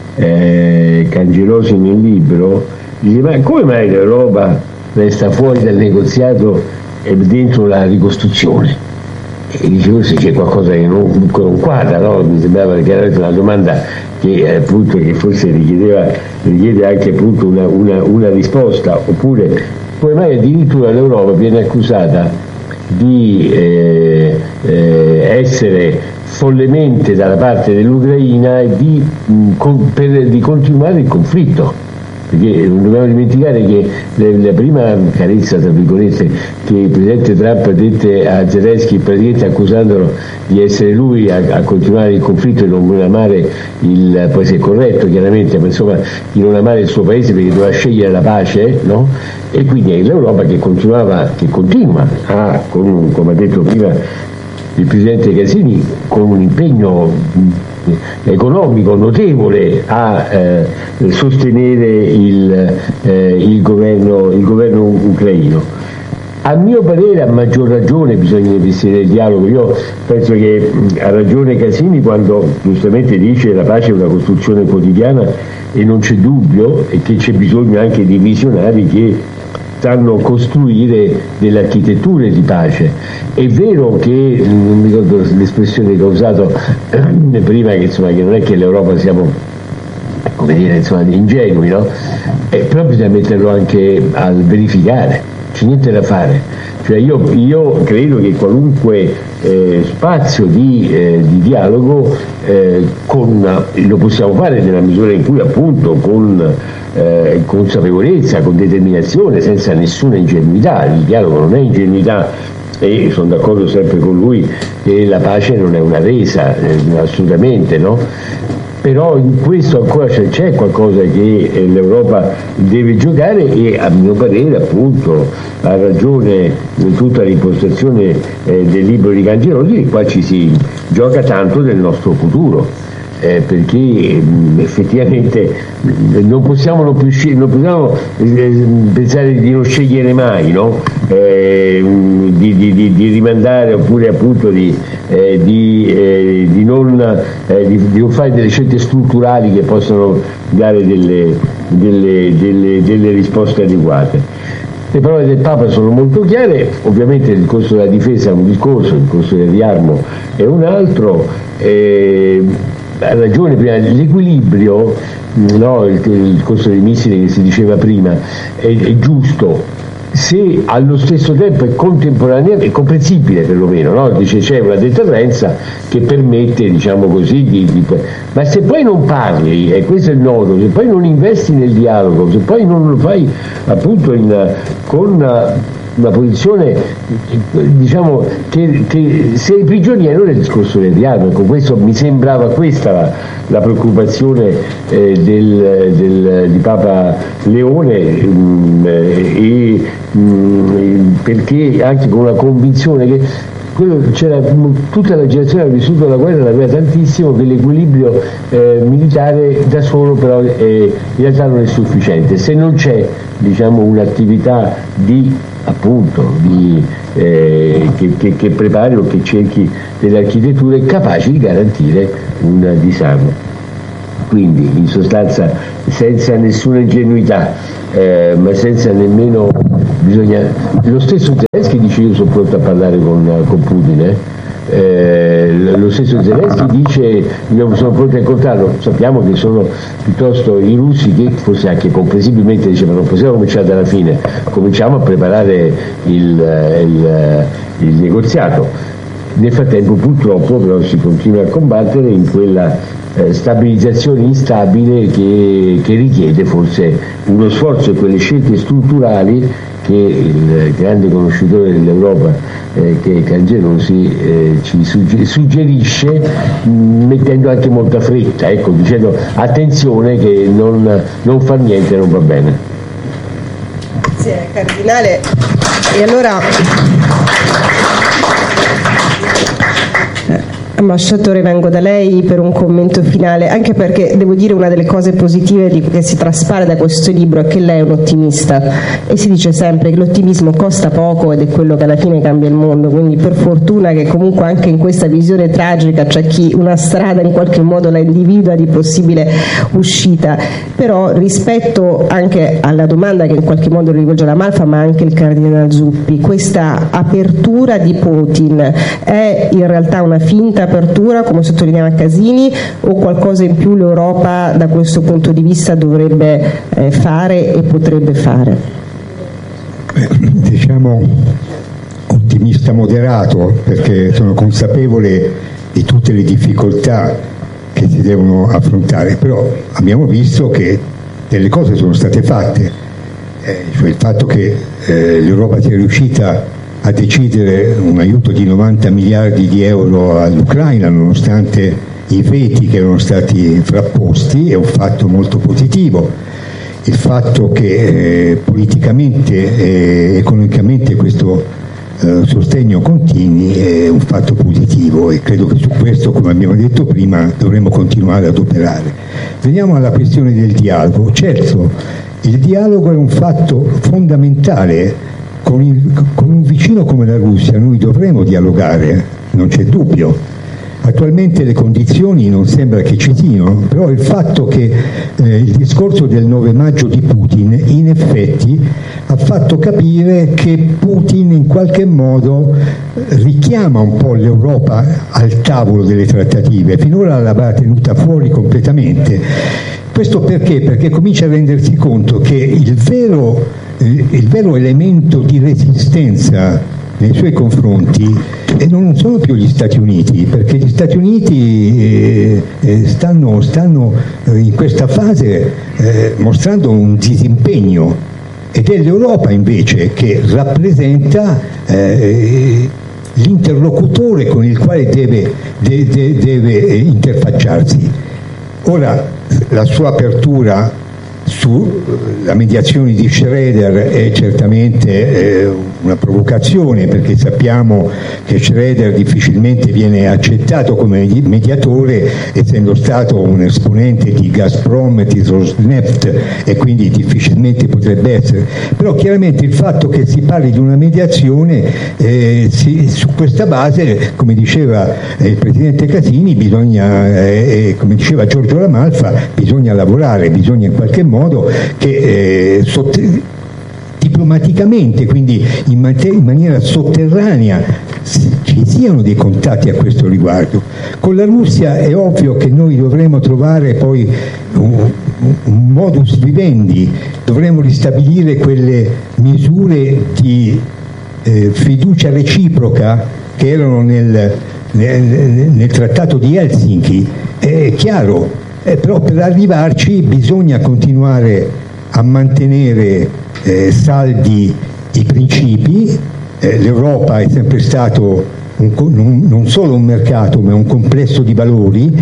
eh, Cangelosi nel libro. Dice: ma come mai l'Europa resta fuori dal negoziato e dentro la ricostruzione? E dice: forse c'è qualcosa che non, non quadra, no? Mi sembrava che era una domanda che appunto che forse richiedeva richiede anche appunto una, una, una risposta. Oppure come mai addirittura l'Europa viene accusata di eh, eh, essere follemente dalla parte dell'Ucraina e di, mh, con, per, di continuare il conflitto? Perché non dobbiamo dimenticare che la prima carezza, tra virgolette, che il presidente Trump dette a Zelensky, praticamente accusandolo di essere lui a, a continuare il conflitto e non amare il, poi si è corretto chiaramente, ma insomma di non amare il suo paese perché doveva scegliere la pace, no? E quindi è l'Europa che continuava, che continua a, con, come ha detto prima il presidente Casini, con un impegno economico notevole a eh, sostenere il, eh, il, governo, il governo ucraino. A mio parere, a maggior ragione bisogna investire nel dialogo. Io penso che ha ragione Casini quando giustamente dice che la pace è una costruzione quotidiana e non c'è dubbio, e che c'è bisogno anche di visionari che sanno costruire delle architetture di pace. È vero che, non mi ricordo l'espressione che ho usato eh, prima, che, insomma, che non è che l'Europa siamo, come dire, insomma, ingenui, no? Eh, però bisogna metterlo anche a verificare, c'è niente da fare. Cioè io, io credo che qualunque eh, spazio di, eh, di dialogo eh, con, lo possiamo fare nella misura in cui appunto con eh, consapevolezza, con determinazione, senza nessuna ingenuità. Il dialogo non è ingenuità, e sono d'accordo sempre con lui che la pace non è una resa, eh, assolutamente, no? Però in questo ancora c'è, c'è qualcosa che eh, l'Europa deve giocare, e a mio parere appunto ha ragione in tutta l'impostazione eh, del libro di Cangelosi, che qua ci si gioca tanto del nostro futuro. Eh, perché mh, effettivamente mh, non possiamo, non più scel- non possiamo eh, pensare di non scegliere mai, no? eh, mh, di, di, di, di rimandare, oppure appunto di, eh, di, eh, di, non, eh, di, di non fare delle scelte strutturali che possono dare delle, delle, delle, delle risposte adeguate. Le parole del Papa sono molto chiare. Ovviamente il discorso della difesa è un discorso, il discorso del riarmo è un altro. eh, Ha ragione prima, l'equilibrio, no, il, il discorso dei missili che si diceva prima, è, è giusto se allo stesso tempo è contemporaneamente, è comprensibile perlomeno, no? Dice c'è una deterrenza che permette, diciamo così, di, di, ma se poi non parli, e questo è il nodo, se poi non investi nel dialogo, se poi non lo fai appunto in, con una posizione, diciamo, che, che sei prigioniero del discorso del dialogo. Con questo mi sembrava questa la, la preoccupazione eh, del, del, di Papa Leone, mh, e mh, perché anche con una convinzione che quello, c'era, tutta la generazione che ha vissuto la guerra l'aveva tantissimo, che l'equilibrio eh, militare da solo però eh, in realtà non è sufficiente. Se non c'è, diciamo, un'attività di appunto di, eh, che, che, che prepari o che cerchi delle architetture capaci di garantire un disarmo. Quindi in sostanza senza nessuna ingenuità, eh, ma senza nemmeno bisogna. Lo stesso Zelensky dice: io sono pronto a parlare con, con Putin, eh? Eh, lo stesso Zelensky dice: io sono pronto a incontrarlo. Sappiamo che sono piuttosto i russi che forse anche comprensibilmente dicevano: non possiamo cominciare dalla fine, cominciamo a preparare il, il, il negoziato. Nel frattempo purtroppo però si continua a combattere in quella eh, stabilizzazione instabile che, che richiede forse uno sforzo e quelle scelte strutturali che il grande conoscitore dell'Europa eh, che Cangelosi eh, ci suggerisce, mh, mettendo anche molta fretta, ecco, dicendo attenzione che non, non far niente non va bene. Grazie Cardinale. E allora ambasciatore, vengo da lei per un commento finale, anche perché devo dire una delle cose positive di, che si traspare da questo libro è che lei è un ottimista e si dice sempre che l'ottimismo costa poco ed è quello che alla fine cambia il mondo, quindi per fortuna che comunque anche in questa visione tragica c'è chi una strada in qualche modo la individua di possibile uscita. Però rispetto anche alla domanda che in qualche modo rivolge la Malfa ma anche il Cardinale Zuppi, questa apertura di Putin è in realtà una finta apertura, come sottolineava Casini, o qualcosa in più l'Europa da questo punto di vista dovrebbe eh, fare e potrebbe fare? Beh, diciamo ottimista moderato, perché sono consapevole di tutte le difficoltà che si devono affrontare, però abbiamo visto che delle cose sono state fatte, eh, cioè il fatto che eh, l'Europa sia riuscita a decidere un aiuto di novanta miliardi di euro all'Ucraina nonostante i veti che erano stati frapposti è un fatto molto positivo. Il fatto che eh, politicamente e economicamente questo eh, sostegno continui è un fatto positivo e credo che su questo, come abbiamo detto prima, dovremo continuare ad operare. Veniamo alla questione del dialogo. Certo, il dialogo è un fatto fondamentale. Con, il, con un vicino come la Russia noi dovremo dialogare, non c'è dubbio. Attualmente le condizioni non sembra che ci siano, però il fatto che eh, il discorso del nove maggio di Putin in effetti ha fatto capire che Putin in qualche modo richiama un po' l'Europa al tavolo delle trattative, finora l'aveva tenuta fuori completamente. Questo perché? Perché comincia a rendersi conto che il vero il vero elemento di resistenza nei suoi confronti eh, non sono più gli Stati Uniti, perché gli Stati Uniti eh, eh, stanno, stanno eh, in questa fase eh, mostrando un disimpegno, ed è l'Europa invece che rappresenta eh, l'interlocutore con il quale deve, de, de, deve interfacciarsi. Ora la sua apertura sulla mediazione di Schroeder è certamente eh, una provocazione, perché sappiamo che Schroeder difficilmente viene accettato come mediatore, essendo stato un esponente di Gazprom e di Rosneft, e quindi difficilmente potrebbe essere. Però chiaramente il fatto che si parli di una mediazione, eh, si, su questa base, come diceva eh, il Presidente Casini, bisogna, eh, come diceva Giorgio La Malfa, bisogna lavorare, bisogna in qualche modo che eh, sott- diplomaticamente, quindi in, mat- in maniera sotterranea, ci siano dei contatti a questo riguardo. Con la Russia è ovvio che noi dovremo trovare poi un, un modus vivendi, dovremo ristabilire quelle misure di eh, fiducia reciproca che erano nel, nel, nel trattato di Helsinki. È chiaro. Eh, però per arrivarci bisogna continuare a mantenere eh, saldi i principi. Eh, L'Europa è sempre stato un, un, non solo un mercato ma un complesso di valori,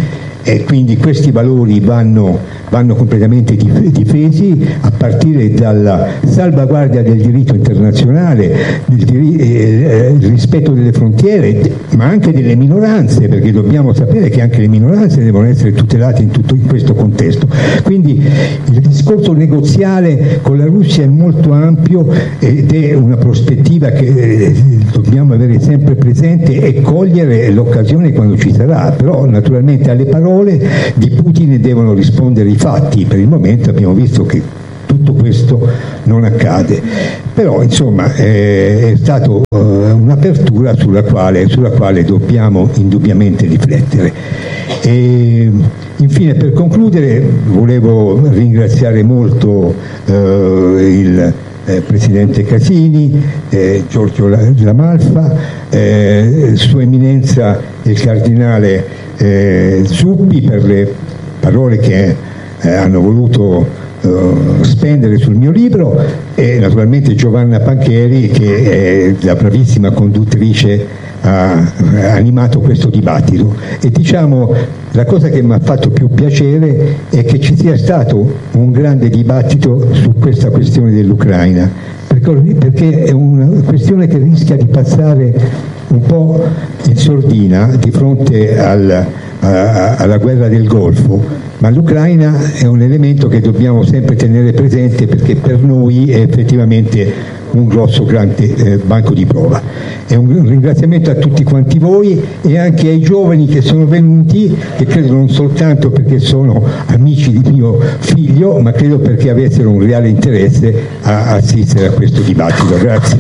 e quindi questi valori vanno, vanno completamente difesi, a partire dalla salvaguardia del diritto internazionale, del diri- eh, il rispetto delle frontiere, ma anche delle minoranze, perché dobbiamo sapere che anche le minoranze devono essere tutelate in tutto in questo contesto. Quindi il discorso negoziale con la Russia è molto ampio ed è una prospettiva che eh, dobbiamo avere sempre presente e cogliere l'occasione quando ci sarà, però naturalmente alle parole di Putin devono rispondere i fatti. Per il momento abbiamo visto che tutto questo non accade, però insomma è, è stata uh, un'apertura sulla quale, sulla quale dobbiamo indubbiamente riflettere. E, infine, per concludere, volevo ringraziare molto uh, il eh, Presidente Casini, eh, Giorgio Lamalfa, eh, Sua Eminenza il Cardinale eh, Zuppi per le parole che eh, hanno voluto Uh, spendere sul mio libro, e naturalmente Giovanna Pancheri, che è la bravissima conduttrice, ha, ha animato questo dibattito. E diciamo, la cosa che mi ha fatto più piacere è che ci sia stato un grande dibattito su questa questione dell'Ucraina, perché, perché è una questione che rischia di passare un po' in sordina di fronte al, a, alla guerra del Golfo, ma l'Ucraina è un elemento che dobbiamo sempre tenere presente, perché per noi è effettivamente un grosso grande eh, banco di prova. E un ringraziamento a tutti quanti voi e anche ai giovani che sono venuti, che credo non soltanto perché sono amici di mio figlio, ma credo perché avessero un reale interesse a assistere a questo dibattito. Grazie.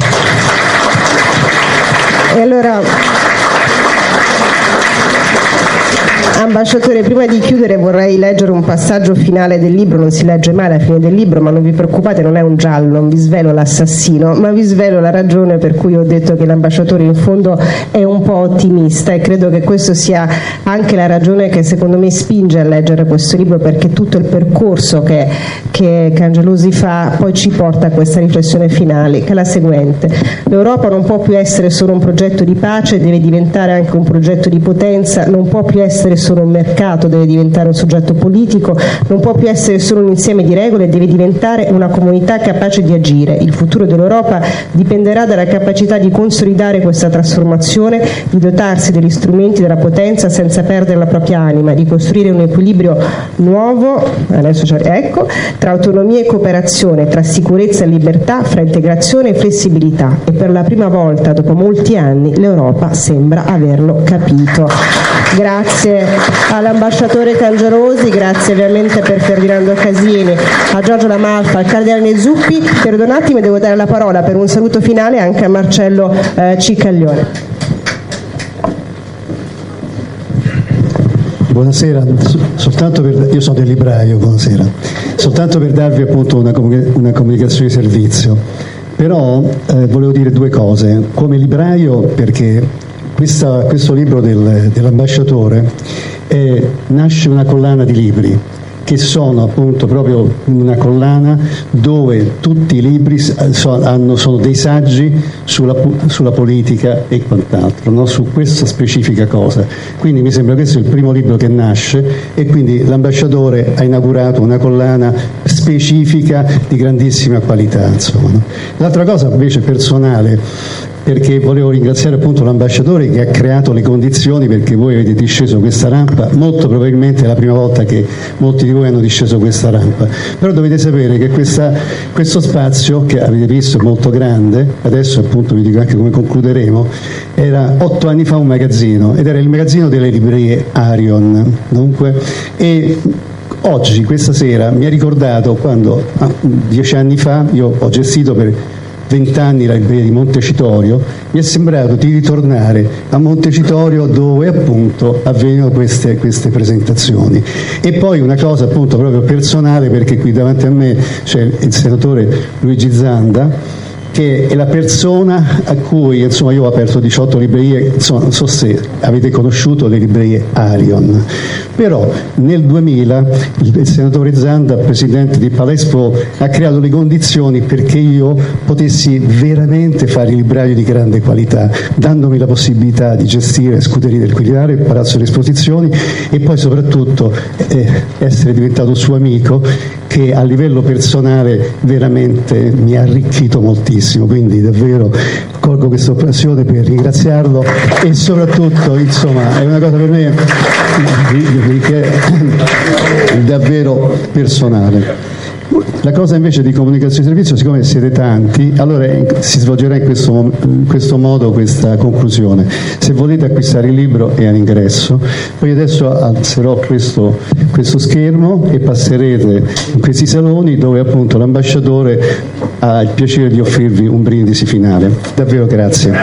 E allora, Ambasciatore, prima di chiudere vorrei leggere un passaggio finale del libro. Non si legge mai alla fine del libro, ma non vi preoccupate, non è un giallo, non vi svelo l'assassino, ma vi svelo la ragione per cui ho detto che l'ambasciatore in fondo è un po' ottimista, e credo che questo sia anche la ragione che secondo me spinge a leggere questo libro, perché tutto il percorso che, che Cangelosi fa poi ci porta a questa riflessione finale, che è la seguente: l'Europa non può più essere solo un progetto di pace, deve diventare anche un progetto di potenza, non può più essere solo un mercato, deve diventare un soggetto politico, non può più essere solo un insieme di regole, deve diventare una comunità capace di agire. Il futuro dell'Europa dipenderà dalla capacità di consolidare questa trasformazione, di dotarsi degli strumenti della potenza senza perdere la propria anima, di costruire un equilibrio nuovo, adesso ecco, tra autonomia e cooperazione, tra sicurezza e libertà, fra integrazione e flessibilità. E per la prima volta dopo molti anni l'Europa sembra averlo capito. Grazie all'ambasciatore Cangelosi, grazie ovviamente per Ferdinando Casini, a Giorgio Lamalfa, al Cardinale Zuppi. Perdo un attimo e devo dare la parola per un saluto finale anche a Marcello eh, Ciccaglione. Buonasera, soltanto per, io sono del libraio, buonasera, soltanto per darvi appunto una, una comunicazione di servizio, però eh, volevo dire due cose. Come libraio, perché Questa, questo libro del, dell'ambasciatore eh, nasce una collana di libri che sono appunto proprio una collana dove tutti i libri so, hanno, sono dei saggi sulla, sulla politica e quant'altro, no? Su questa specifica cosa. Quindi mi sembra che questo è il primo libro che nasce, e quindi l'ambasciatore ha inaugurato una collana specifica di grandissima qualità, insomma, no? L'altra cosa invece personale, perché volevo ringraziare appunto l'ambasciatore che ha creato le condizioni perché voi avete disceso questa rampa. Molto probabilmente è la prima volta che molti di voi hanno disceso questa rampa, però dovete sapere che questa, questo spazio che avete visto è molto grande. Adesso appunto vi dico anche come concluderemo. Era otto anni fa un magazzino, ed era il magazzino delle librerie Arion, dunque, e oggi, questa sera, mi ha ricordato quando ah, dieci anni fa io ho gestito per vent'anni la libreria di Montecitorio. Mi è sembrato di ritornare a Montecitorio, dove appunto avvenivano queste, queste presentazioni. E poi una cosa appunto proprio personale, perché qui davanti a me c'è il senatore Luigi Zanda, che è la persona a cui, insomma, io ho aperto diciotto librerie, insomma, non so se avete conosciuto le librerie Arion, però nel duemila il senatore Zanda, presidente di Palespo, ha creato le condizioni perché io potessi veramente fare il libraio di grande qualità, dandomi la possibilità di gestire Scuderia del Quirinale, il Palazzo delle Esposizioni, e poi soprattutto eh, essere diventato suo amico, che a livello personale veramente mi ha arricchito moltissimo. Quindi davvero colgo questa occasione per ringraziarlo, e soprattutto, insomma, è una cosa per me che è davvero personale. La cosa invece di comunicazione di servizio, siccome siete tanti, allora si svolgerà in questo, in questo modo questa conclusione. Se volete acquistare il libro è all'ingresso, poi adesso alzerò questo, questo schermo e passerete in questi saloni dove appunto l'ambasciatore ha il piacere di offrirvi un brindisi finale. Davvero grazie.